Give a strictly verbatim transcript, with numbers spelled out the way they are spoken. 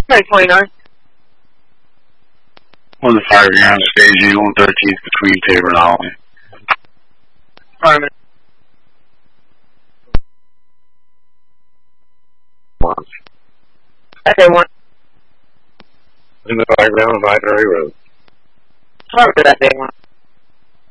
Right, twenty-nine. One to five, you're on stage Eagle and thirteenth between Tabor and Olney. Fireman. One. Okay, one. In the background of Ivy Road. Sorry for that day one.